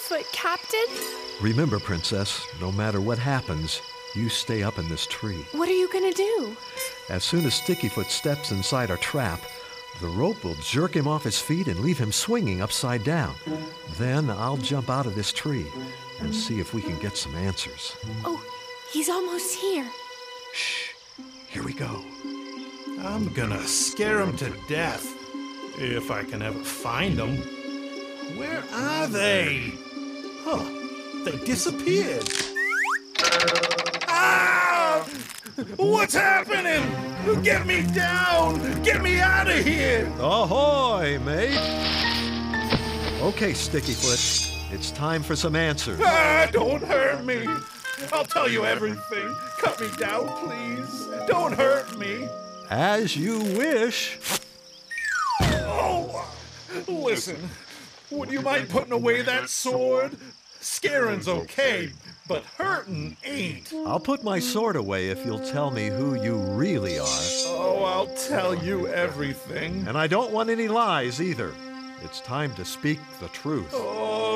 Sticky-foot, Captain? Remember, Princess, no matter what happens, you stay up in this tree. What are you gonna do? As soon as Stickyfoot steps inside our trap, the rope will jerk him off his feet and leave him swinging upside down. Then I'll jump out of this tree and see if we can get some answers. Oh, he's almost here. Shh, here we go. I'm gonna scare him to death, if I can ever find them. Where are they? Huh, they disappeared. Ah! What's happening? Get me down! Get me out of here! Ahoy, mate! Okay, Stickyfoot, it's time for some answers. Ah, don't hurt me! I'll tell you everything. Cut me down, please. Don't hurt me. As you wish. Oh! Listen, would you mind putting away that sword? Scaring's okay, but hurting ain't. I'll put my sword away if you'll tell me who you really are. Oh, I'll tell you everything. And I don't want any lies either. It's time to speak the truth. Oh,